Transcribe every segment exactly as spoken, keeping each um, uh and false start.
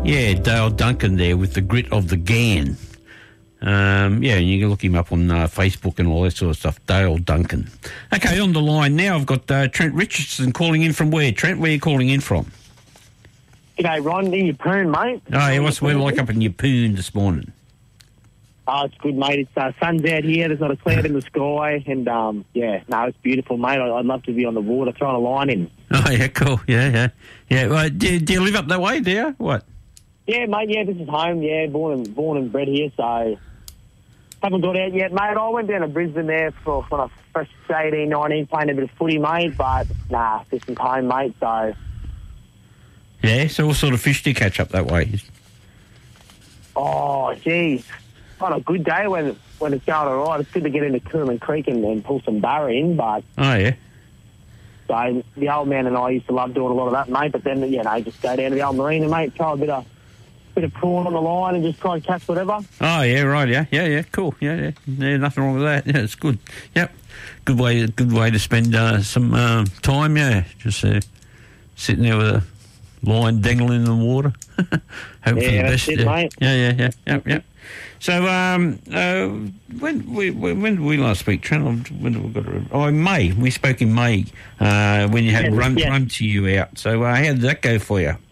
Yeah, Dale Duncan there with the grit of the Gan. Um, yeah, you can look him up on uh, Facebook and all that sort of stuff. Dale Duncan. Okay, on the line now, I've got uh, Trent Richardson calling in from where? Trent, where are you calling in from? G'day, Ron, in Yeppoon, mate. Oh, yeah, what's the weather like up in Yeppoon this morning? Oh, it's good, mate. It's uh, sun's out here. There's not a cloud in the sky, and um, yeah, no, it's beautiful, mate. I, I'd love to be on the water throwing a line in. Oh, yeah, cool. Yeah, yeah, yeah. Well, do, do you live up that way? Do you? What? Yeah, mate. Yeah, this is home. Yeah, born and born and bred here, so haven't got out yet, mate. I went down to Brisbane there for when I first eighteen, nineteen, playing a bit of footy, mate. But nah, this is home, mate. So yeah. So what sort of fish do you catch up that way? oh, geez. On a good day when when it's going all right, it's good to get into Coonaman Creek and, and pull some barra in, but Oh, yeah. so the old man and I used to love doing a lot of that, mate, but then, you know, just go down to the old marina, mate, throw a bit of bit of prawn on the line and just try and catch whatever. Oh, yeah, right, yeah, yeah, yeah, cool, yeah, yeah, yeah, nothing wrong with that, yeah, it's good, yep, good way, good way to spend uh, some uh, time, yeah, just uh, sitting there with a line dangling in the water, hope Yeah, for the that's best, it, yeah. mate. yeah, yeah, yeah, yep, yep. So, um, uh, when we when, when did we last speak, Trent? When did we got to, oh, in May. We spoke in May uh, when you had Yeah, run yeah. run to you out. So, uh, how did that go for you?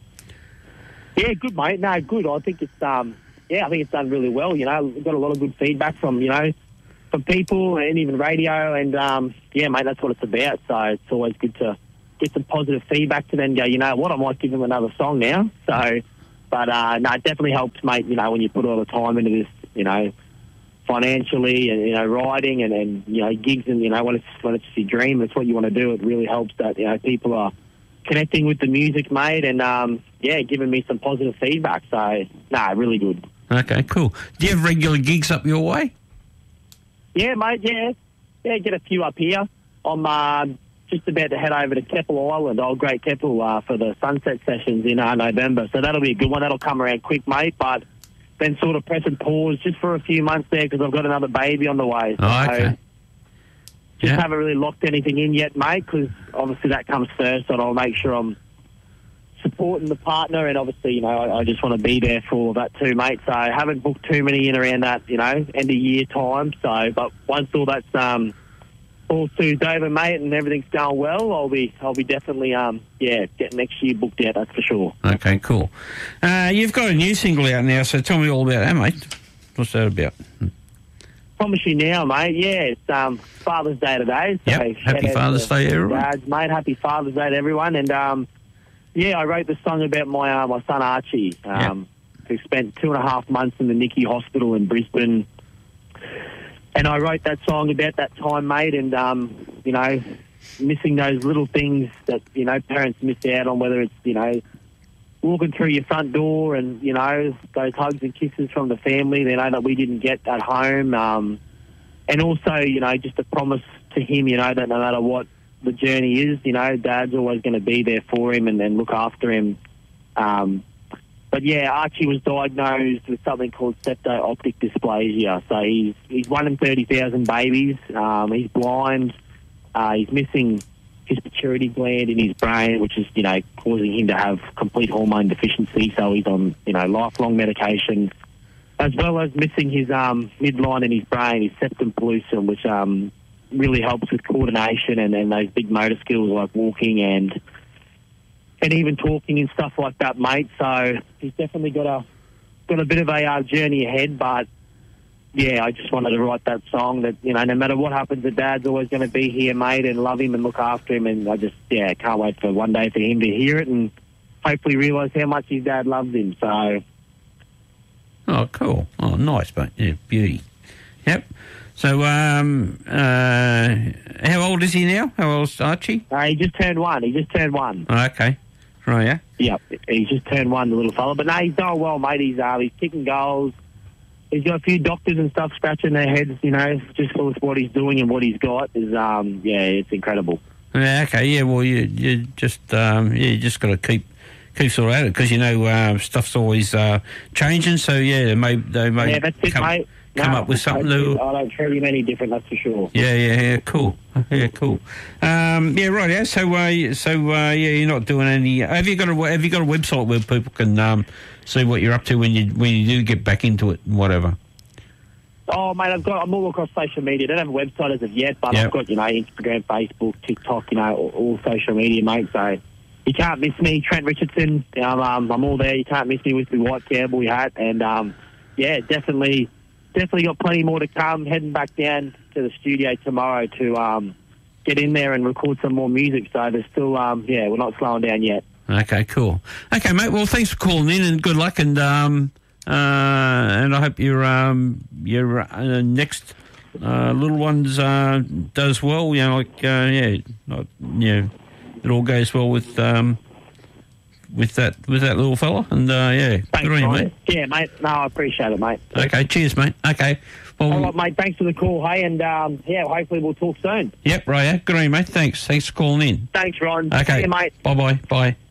Yeah, good, mate. No, good. I think it's, um, yeah, I think it's done really well, you know. We've got a lot of good feedback from, you know, from people and even radio, and, um, yeah, mate, that's what it's about. So it's always good to get some positive feedback to then go, you know what, I might give them another song now. So, but, uh, no, it definitely helps, mate, you know, when you put all the time into this, you know, financially and, you know, writing and, and, you know, gigs and, you know, when it's, when it's your dream, it's what you want to do. It really helps that, you know, people are connecting with the music, mate, and, um, yeah, giving me some positive feedback. So, nah, really good. Okay, cool. Do you have regular gigs up your way? Yeah, mate, yeah. Yeah, get a few up here. I'm uh, just about to head over to Keppel Island, Old Great Keppel, uh, for the sunset sessions in uh, November. So that'll be a good one. That'll come around quick, mate, but then sort of press and pause just for a few months there because I've got another baby on the way. So Oh, okay. just Yeah. haven't really locked anything in yet, mate, because obviously that comes first, and I'll make sure I'm supporting the partner, and obviously, you know, I, I just want to be there for all of that too, mate. So I haven't booked too many in around that, you know, end of year time. So, but once all that's um, all soothed over, mate, and everything's going well, I'll be, I'll be definitely, um, yeah, getting next year booked out. That's for sure. Okay, cool. Uh, you've got a new single out now, so tell me all about that, mate. What's that about? Promise you now, mate. Yeah, it's um, Father's Day today. So Yep. shout Happy out Father's to Day, everyone. Dads, mate. Happy Father's Day to everyone. And um, yeah, I wrote the song about my uh, my son Archie, um, who spent two and a half months in the Nicky Hospital in Brisbane. And I wrote that song about that time, mate, and um, you know, missing those little things that, you know, parents miss out on, whether it's, you know, walking through your front door and, you know, those hugs and kisses from the family, you know, that we didn't get at home. Um, and also, you know, just a promise to him, you know, that no matter what the journey is, you know, Dad's always going to be there for him and, and look after him. Um, but yeah, Archie was diagnosed with something called septo-optic dysplasia. So he's he's one in thirty thousand babies. Um, he's blind. Uh, he's missing his pituitary gland in his brain, which is, you know, causing him to have complete hormone deficiency. So he's on, you know, lifelong medication, as well as missing his um, midline in his brain, his septum pellucid, which um, really helps with coordination and, and those big motor skills like walking and and even talking and stuff like that, mate. So he's definitely got a got a bit of a uh, journey ahead, but yeah, I just wanted to write that song that, you know, no matter what happens, the Dad's always going to be here, mate, and love him and look after him. And I just, yeah, can't wait for one day for him to hear it and hopefully realise how much his dad loves him. So, Oh, cool. Oh, nice, mate. Yeah, beauty. Yep. So, um, uh, how old is he now? How old's Archie? uh, he just turned one. He just turned one. Oh, okay. Right, yeah. Yep, he's just turned one, the little fella. But no, he's doing well, mate. He's uh, he's kicking goals. He's got a few doctors and stuff scratching their heads, you know, just for what he's doing and what he's got is, um, yeah, it's incredible. Yeah, okay, yeah, well, you you just, um, yeah, you just got to keep keep sort of at it because, you know, uh, stuff's always uh, changing, so, yeah, they may, they may Yeah, that's it, come, mate. come No, up with something I, to... I don't treat him any different, that's for sure. Yeah, yeah, yeah, cool. Yeah, cool. Um, yeah, right. Yeah, so, uh, so uh, yeah, you're not doing any. Have you got a Have you got a website where people can um, see what you're up to when you when you do get back into it and whatever? Oh, mate, I've got I'm all across social media. I don't have a website as of yet, but Yep. I've got you know Instagram, Facebook, TikTok, you know, all, all social media, mate. So you can't miss me, Trent Richardson. Um, um, I'm all there. You can't miss me with the white cowboy hat, and um, yeah, definitely. Definitely got plenty more to come. Heading back down to the studio tomorrow to um, get in there and record some more music. So there's still, um, yeah, we're not slowing down yet. Okay, cool. Okay, mate. Well, thanks for calling in and good luck. And um, uh, and I hope your um, your uh, next uh, little ones uh, does well. You know, like uh, yeah, not, you know, it all goes well with um, with that with that little fella. And uh, yeah, Thanks, good on you, Ryan. mate. Yeah, mate. No, I appreciate it, mate. Okay, cheers, mate. Okay. Well, All right, mate. Thanks for the call, hey, and um, yeah, hopefully we'll talk soon. Yep, right. Yeah. Good on you, mate. Thanks. Thanks for calling in. Thanks, Ron. Okay. See you, mate. Bye-bye. Bye.